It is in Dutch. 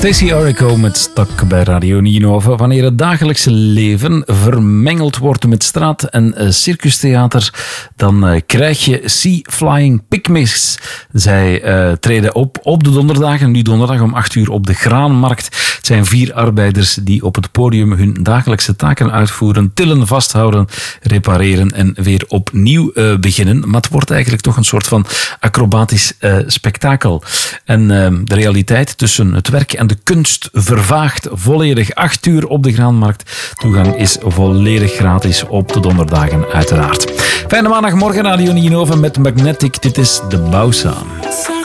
Stacey Orrico met Stak bij Radio Ninove. Wanneer het dagelijkse leven vermengeld wordt met straat- en circustheater, dan krijg je Sea Flying Pygmies. Zij treden op de donderdagen, nu donderdag om 8 uur op de Graanmarkt. Het zijn 4 arbeiders die op het podium hun dagelijkse taken uitvoeren, tillen, vasthouden, repareren en weer opnieuw beginnen. Maar het wordt eigenlijk toch een soort van acrobatisch spektakel. En de realiteit tussen het werk en de kunst vervaagt volledig. 8 uur op de Graanmarkt. Toegang is volledig gratis op de donderdagen uiteraard. Fijne maandagmorgen, Radio Ninove met Magnetic. Dit is de Bouwsaan.